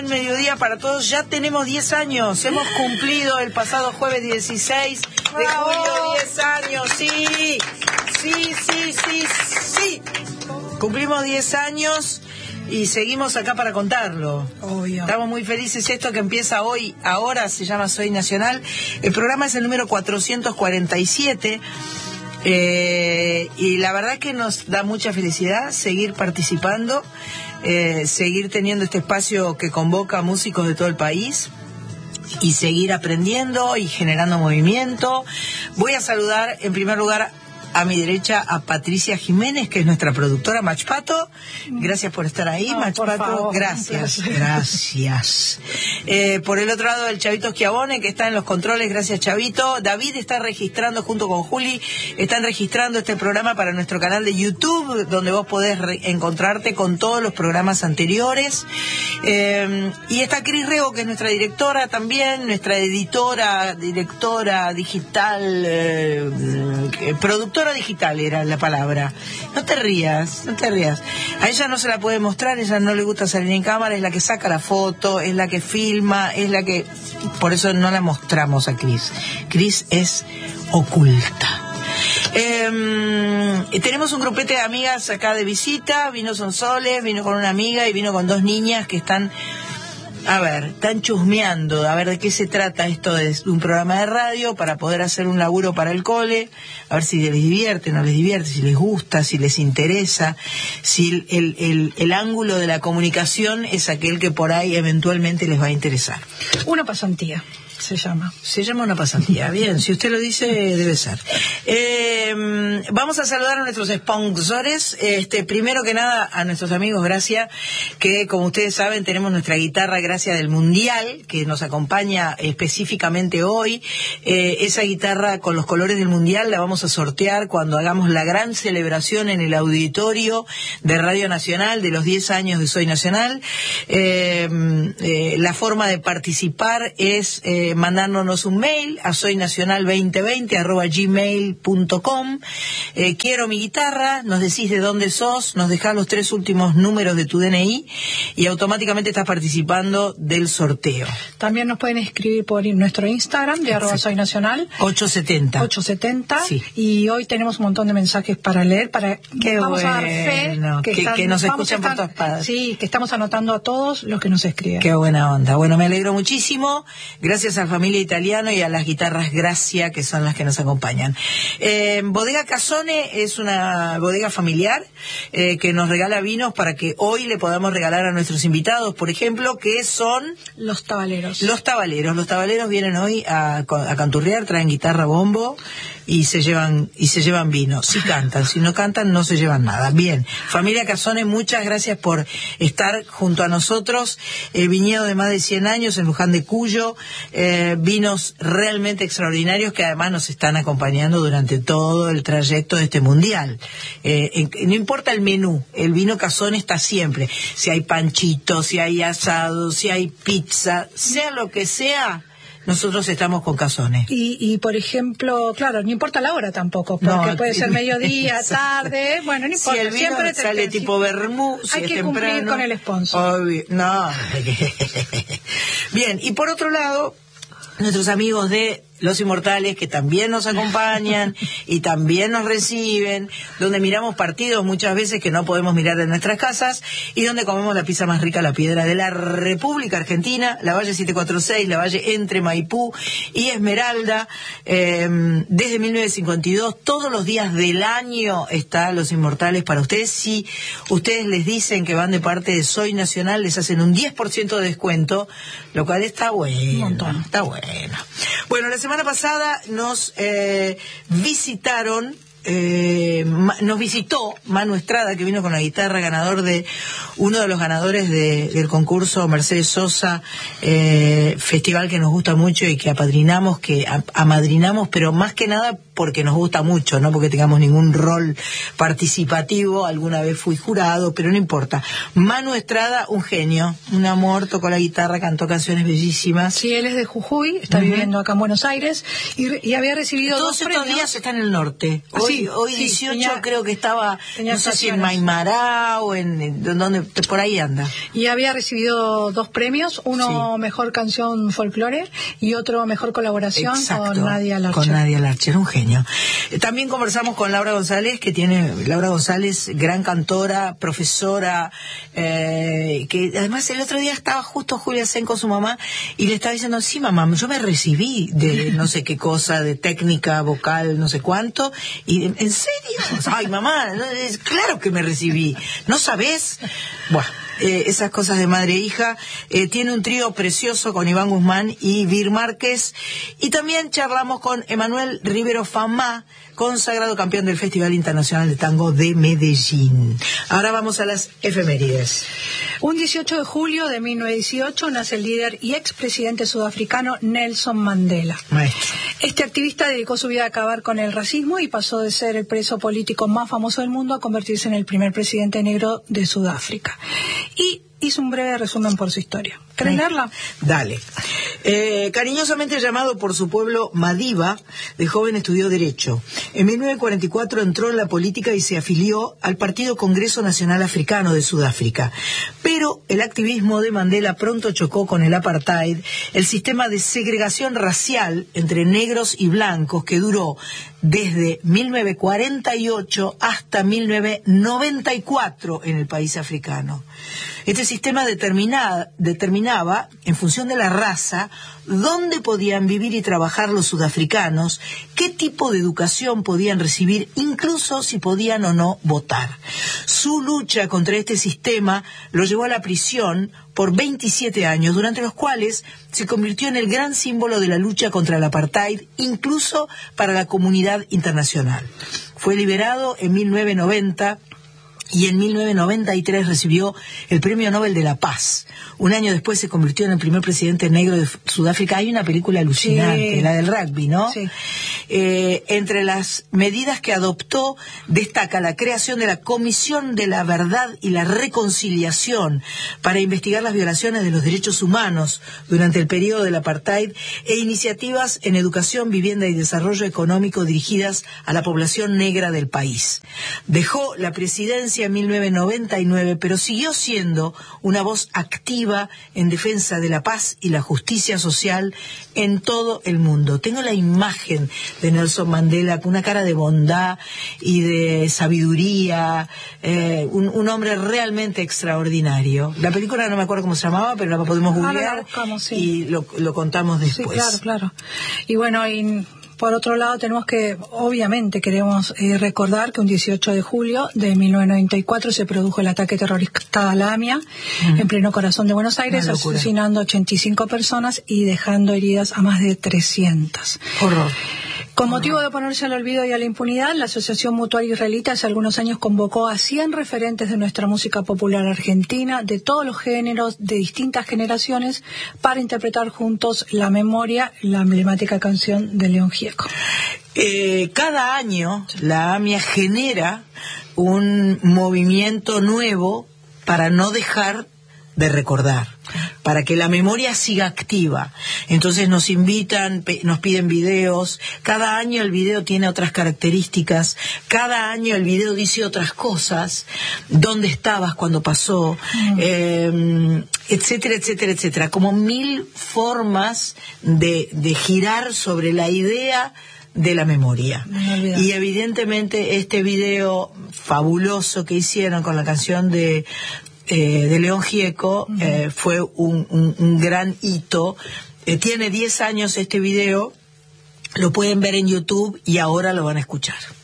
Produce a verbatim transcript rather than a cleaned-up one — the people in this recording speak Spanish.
buen mediodía para todos. Ya tenemos diez años. Hemos cumplido el pasado jueves dieciséis de julio diez años. Sí, sí, sí, sí, sí. Cumplimos diez años y seguimos acá para contarlo. Obvio. Estamos muy felices. Esto que empieza hoy, ahora, se llama Soy Nacional. El programa es el número cuatrocientos cuarenta y siete. Eh, y la verdad que nos da mucha felicidad seguir participando, eh, seguir teniendo este espacio que convoca a músicos de todo el país y seguir aprendiendo y generando movimiento. Voy a saludar en primer lugar a mi derecha a Patricia Jiménez, que es nuestra productora. Machpato, gracias por estar ahí. No, Machpato, gracias, gracias. Eh, por el otro lado, el Chavito Schiavone, que está en los controles, gracias Chavito. David está registrando, junto con Juli, están registrando este programa para nuestro canal de YouTube, donde vos podés encontrarte con todos los programas anteriores. Eh, y está Cris Rego, que es nuestra directora también, nuestra editora, directora digital, eh, productora digital era la palabra. No te rías, no te rías. A ella no se la puede mostrar, ella no le gusta salir en cámara, es la que saca la foto, es la que filma, es la que... Por eso no la mostramos a Cris. Cris es oculta. Eh, tenemos un grupete de amigas acá de visita. Vino Sonsoles, vino con una amiga y vino con dos niñas que están... A ver, están chusmeando, a ver de qué se trata esto de un programa de radio para poder hacer un laburo para el cole, a ver si les divierte, no les divierte, si les gusta, si les interesa, si el, el, el ángulo de la comunicación es aquel que por ahí eventualmente les va a interesar. Una pasantía se llama. Se llama una pasantía, bien, si usted lo dice, debe ser. Eh, vamos a saludar a nuestros sponsores. Este, primero que nada, a nuestros amigos Gracia, que como ustedes saben, tenemos nuestra guitarra Gracia del Mundial, que nos acompaña específicamente hoy. Eh, esa guitarra con los colores del Mundial la vamos a sortear cuando hagamos la gran celebración en el auditorio de Radio Nacional de los diez años de Soy Nacional. Eh, eh, la forma de participar es... Eh, mandándonos un mail a soynacional veinte veinte arroba gmail punto com. Eh, quiero mi guitarra, nos decís de dónde sos, nos dejás los tres últimos números de tu D N I y automáticamente estás participando del sorteo. También nos pueden escribir por nuestro Instagram de arroba soynacional ochocientos setenta ochocientos setenta, sí. Y hoy tenemos un montón de mensajes para leer, para Qué vamos bueno, a dar fe que, que, están, que nos escuchan estar, por todas partes. Sí, que estamos anotando a todos los que nos escriben. Qué buena onda. Bueno, me alegro muchísimo. Gracias a Familia Italiano y a las guitarras Gracia, que son las que nos acompañan. Eh, Bodega Casone es una bodega familiar eh, que nos regala vinos para que hoy le podamos regalar a nuestros invitados, por ejemplo, que son... Los tabaleros. Los tabaleros. Los tabaleros vienen hoy a, a canturrear, traen guitarra, bombo y se llevan y se llevan vino. Si cantan, si no cantan, no se llevan nada. Bien, Familia Casone, muchas gracias por estar junto a nosotros. El viñedo de más de cien años en Luján de Cuyo, eh, vinos realmente extraordinarios que además nos están acompañando durante todo el trayecto de este mundial. Eh, en, no importa el menú, el vino Casone está siempre. Si hay panchito, si hay asado, si hay pizza, sea lo que sea, nosotros estamos con Casone. Y, y por ejemplo, claro, no importa la hora tampoco, porque no, puede ser mediodía, tarde, bueno, no importa. Si el vino siempre sale te, tipo vermú, si hay es que temprano, cumplir con el sponsor. Obvio, no. Bien, y por otro lado, nuestros amigos de Los Inmortales, que también nos acompañan y también nos reciben, donde miramos partidos muchas veces que no podemos mirar en nuestras casas y donde comemos la pizza más rica, la piedra de la República Argentina, la Valle setecientos cuarenta y seis, la Valle entre Maipú y Esmeralda. Eh, desde mil novecientos cincuenta y dos, todos los días del año está Los Inmortales para ustedes. Si ustedes les dicen que van de parte de Soy Nacional, les hacen un diez por ciento de descuento, lo cual está bueno. Un montón. Está bueno. Bueno, la semana pasada nos eh, visitaron, eh, ma, nos visitó Manu Estrada, que vino con la guitarra, ganador de uno de los ganadores de, del concurso Mercedes Sosa, eh, festival que nos gusta mucho y que apadrinamos, que a, amadrinamos, pero más que nada porque nos gusta mucho, no porque tengamos ningún rol participativo. Alguna vez fui jurado, pero no importa. Manu Estrada, un genio, un amor, tocó la guitarra, cantó canciones bellísimas. Sí, él es de Jujuy, está uh-huh. viviendo acá en Buenos Aires y, y había recibido todos dos estos premios. días está en el norte. Hoy, sí, hoy sí, dieciocho tenía, creo que estaba, no sé si en Maimará o en, en donde, por ahí anda. Y había recibido dos premios, uno sí. mejor canción folclore y otro mejor colaboración. Exacto, con Nadia Larcher. Con Nadia Larcher, un genio. También conversamos con Laura González, que tiene, Laura González, gran cantora, profesora, eh, que además el otro día estaba justo Julia Sen con su mamá y le estaba diciendo, sí mamá, yo me recibí de no sé qué cosa, de técnica vocal, no sé cuánto, y ¿en serio? Ay mamá, claro que me recibí, ¿no sabés? Bueno. Eh, esas cosas de madre e hija. Eh, tiene un trío precioso con Iván Guzmán y Vir Márquez. Y también charlamos con Emanuel Rivero Famá, consagrado campeón del Festival Internacional de Tango de Medellín. Ahora vamos a las efemérides. Un dieciocho de julio de mil novecientos dieciocho nace el líder y expresidente sudafricano Nelson Mandela. Maestro. Este activista dedicó su vida a acabar con el racismo y pasó de ser el preso político más famoso del mundo a convertirse en el primer presidente negro de Sudáfrica. Y hizo un breve resumen por su historia. ¿Querés leerla? Dale. Eh, cariñosamente llamado por su pueblo Madiba, de joven estudió Derecho. En mil novecientos cuarenta y cuatro entró en la política y se afilió al Partido Congreso Nacional Africano de Sudáfrica. Pero el activismo de Mandela pronto chocó con el apartheid, el sistema de segregación racial entre negros y blancos que duró desde mil novecientos cuarenta y ocho hasta mil novecientos noventa y cuatro en el país africano. Este sistema determinaba, determinaba, en función de la raza, dónde podían vivir y trabajar los sudafricanos, qué tipo de educación podían recibir, incluso si podían o no votar. Su lucha contra este sistema lo llevó a la prisión por veintisiete años, durante los cuales se convirtió en el gran símbolo de la lucha contra el apartheid, incluso para la comunidad internacional. Fue liberado en mil novecientos noventa y en mil novecientos noventa y tres recibió el Premio Nobel de la Paz. Un año después se convirtió en el primer presidente negro de Sudáfrica. Hay una película alucinante, sí. La del rugby, ¿no? Sí. Eh, entre las medidas que adoptó destaca la creación de la Comisión de la Verdad y la Reconciliación para investigar las violaciones de los derechos humanos durante el periodo del apartheid e iniciativas en educación, vivienda y desarrollo económico dirigidas a la población negra del país. Dejó la presidencia en mil novecientos noventa y nueve, pero siguió siendo una voz activa en defensa de la paz y la justicia social en todo el mundo. Tengo la imagen de Nelson Mandela con una cara de bondad y de sabiduría, eh, un, un hombre realmente extraordinario. La película no me acuerdo cómo se llamaba, pero la podemos googlear. La buscamos, sí. Y lo, lo contamos después. Sí, claro, claro. Y bueno, y por otro lado tenemos que, obviamente queremos eh, recordar que un dieciocho de julio de mil novecientos noventa y cuatro se produjo el ataque terrorista a la AMIA mm. en pleno corazón de Buenos Aires, asesinando ochenta y cinco personas y dejando heridas a más de trescientas. Horror. Con motivo de oponerse al olvido y a la impunidad, la Asociación Mutual Israelita hace algunos años convocó a cien referentes de nuestra música popular argentina, de todos los géneros, de distintas generaciones, para interpretar juntos La Memoria, la emblemática canción de León Gieco. Eh, cada año la AMIA genera un movimiento nuevo para no dejar de recordar, para que la memoria siga activa. Entonces nos invitan, nos piden videos. Cada año el video tiene otras características. Cada año el video dice otras cosas. ¿Dónde estabas cuando pasó? Mm. Eh, etcétera, etcétera, etcétera. Como mil formas de, de girar sobre la idea de la memoria. Y evidentemente este video fabuloso que hicieron con la canción de Eh, de León Gieco uh-huh. eh, fue un, un, un gran hito. Eh, tiene diez años este video, lo pueden ver en YouTube y ahora lo van a escuchar.